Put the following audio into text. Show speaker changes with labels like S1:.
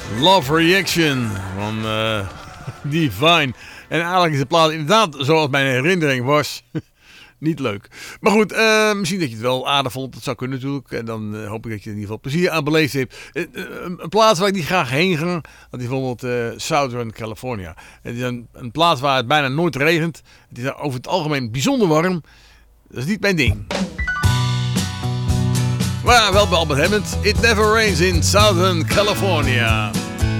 S1: Love Reaction van Divine. En eigenlijk is de plaat inderdaad, zoals mijn herinnering was, niet leuk. Maar goed, misschien dat je het wel aardig vond. Dat zou kunnen natuurlijk. En dan hoop ik dat je er in ieder geval plezier aan beleefd hebt. Een plaats waar ik niet graag heen ga, dat is bijvoorbeeld Southern California. Het is een plaats waar het bijna nooit regent. Het is over het algemeen bijzonder warm. Dat is niet mijn ding. Maar wel bij Albert Hammond. It never rains in Southern California.